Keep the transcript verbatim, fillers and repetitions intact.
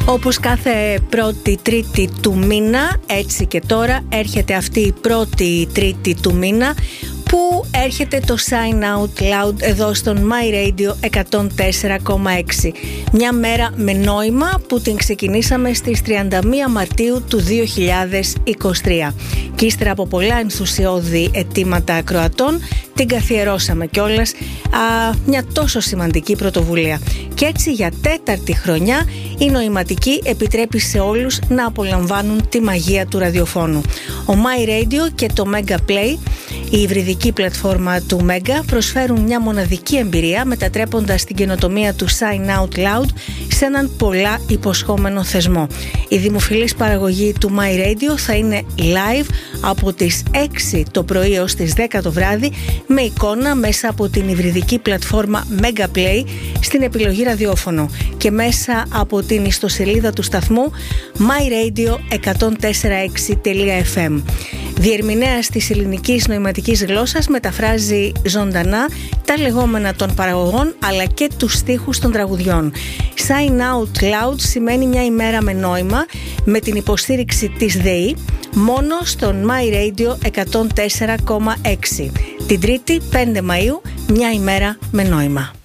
Όπως κάθε πρώτη τρίτη του μήνα, έτσι και τώρα έρχεται αυτή η πρώτη τρίτη του μήνα που έρχεται το Sign Out Loud εδώ στον My Radio εκατόν τέσσερα κόμμα έξι. Μια μέρα με νόημα που την ξεκινήσαμε στις τριάντα μία Μαρτίου του δύο χιλιάδες είκοσι τρία. Και ύστερα από πολλά ενθουσιώδη αιτήματα ακροατών την καθιερώσαμε κιόλας α, μια τόσο σημαντική πρωτοβουλία. Και έτσι για τέταρτη χρονιά η νοηματική επιτρέπει σε όλους να απολαμβάνουν τη μαγεία του ραδιοφώνου. Ο My Radio και το Mega Play, η υβριδική πλατφόρμα του Mega, προσφέρουν μια μοναδική εμπειρία μετατρέποντας την καινοτομία του Sign Out Loud σε έναν πολλά υποσχόμενο θεσμό. Η δημοφιλής παραγωγή του My Radio θα είναι live από τις έξι το πρωί ως τις δέκα το βράδυ με εικόνα μέσα από την υβριδική πλατφόρμα Mega Play στην επιλογή ραδιόφωνο και μέσα από την ιστοσελίδα του σταθμού my radio εκατόν τέσσερα κόμμα έξι τελεία εφ εμ. Διερμηνέας της ελληνικής νοηματικής γλώσσας μεταφράζει ζωντανά τα λεγόμενα των παραγωγών αλλά και τους στίχους των τραγουδιών. Sign Out Loud σημαίνει μια ημέρα με νόημα με την υποστήριξη της ΔΕΗ μόνο στον My Radio εκατόν τέσσερα κόμμα έξι. Την Τρίτη πέντε Μαΐου, μια ημέρα με νόημα.